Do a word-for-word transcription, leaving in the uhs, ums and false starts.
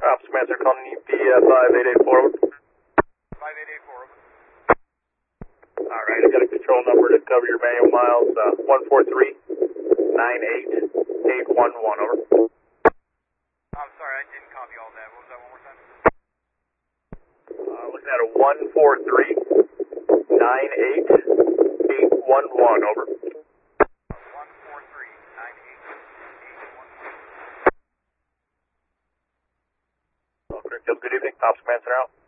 Ops Commander calling E P uh, five eight eight four. five eight eight four. Alright, I got a control number to cover your manual miles, uh, one four three nine eight eight one one, over. I'm sorry, I didn't copy all that. What was that one more time? Uh, looking at a one four three nine eight eight one one, over. one four three nine eight eight one one. Oh, correct. Good evening. Ops Commander out.